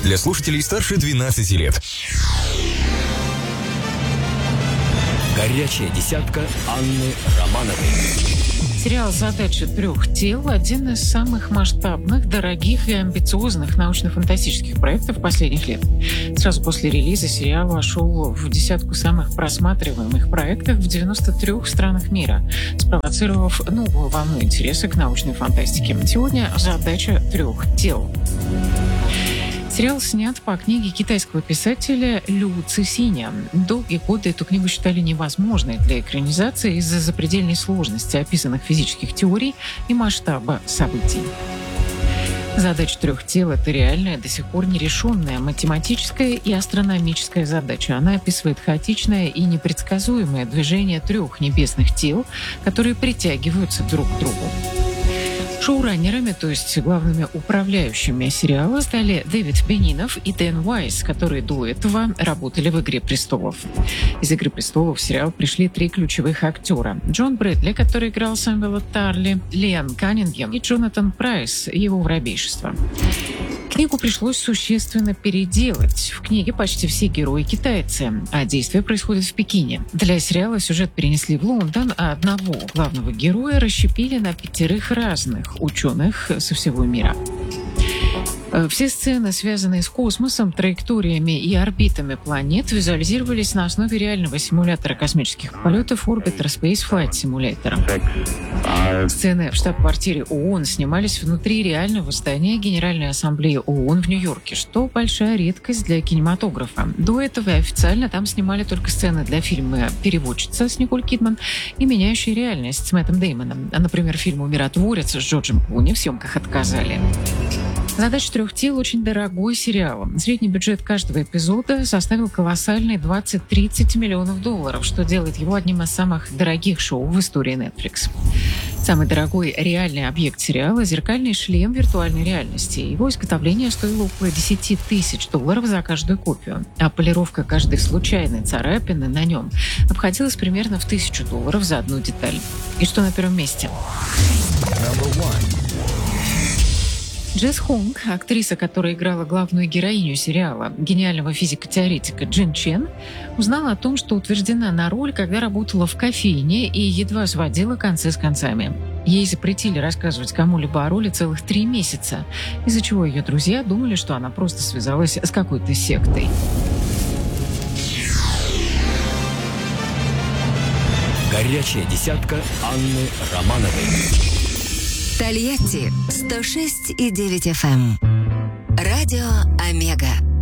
Для слушателей старше 12 лет. Горячая десятка Анны Романовой. Сериал «Задача трех тел» – один из самых масштабных, дорогих и амбициозных научно-фантастических проектов последних лет. Сразу после релиза сериал вошел в десятку самых просматриваемых проектов в 93 странах мира, спровоцировав новую волну интереса к научной фантастике. Сегодня «Задача трех тел». Сериал снят по книге китайского писателя Лю Цисиня. Долгие годы эту книгу считали невозможной для экранизации из-за запредельной сложности описанных физических теорий и масштаба событий. Задача трех тел – это реальная, до сих пор нерешенная математическая и астрономическая задача. Она описывает хаотичное и непредсказуемое движение трех небесных тел, которые притягиваются друг к другу. Шоураннерами, то есть главными управляющими сериала, стали Дэвид Бенинов и Дэн Уайс, которые до этого работали в «Игре престолов». Из «Игры престолов» в сериал пришли 3 ключевых актера. Джон Брэдли, который играл Сэмюэла Тарли, Лиам Каннингем и Джонатан Прайс, его воробейшество. Книгу пришлось существенно переделать. В книге почти все герои китайцы, а действие происходит в Пекине. Для сериала сюжет перенесли в Лондон, а одного главного героя расщепили на 5 разных ученых со всего мира. Все сцены, связанные с космосом, траекториями и орбитами планет, визуализировались на основе реального симулятора космических полетов Orbiter Space Flight Simulator. Сцены в штаб-квартире ООН снимались внутри реального здания Генеральной Ассамблеи ООН в Нью-Йорке, что большая редкость для кинематографа. До этого официально там снимали только сцены для фильма «Переводчица» с Николь Кидман и «Меняющая реальность» с Мэттом Деймоном. А, например, фильму «Миротворец» с Джорджем Клуни в съемках отказали. «Задача трех тел» — очень дорогой сериал. Средний бюджет каждого эпизода составил колоссальные $20-30 миллионов, что делает его одним из самых дорогих шоу в истории Netflix. Самый дорогой реальный объект сериала — зеркальный шлем виртуальной реальности. Его изготовление стоило около $10 тысяч за каждую копию, а полировка каждой случайной царапины на нем обходилась примерно в $1000 за одну деталь. И что на первом месте? Джесс Хонг, актриса, которая играла главную героиню сериала, гениального физико-теоретика Джин Чен, узнала о том, что утверждена на роль, когда работала в кофейне и едва сводила концы с концами. Ей запретили рассказывать кому-либо о роли целых 3 месяца, из-за чего ее друзья думали, что она просто связалась с какой-то сектой. Горячая десятка Анны Романовой. Тольятти 106,9 FM. Радио Омега.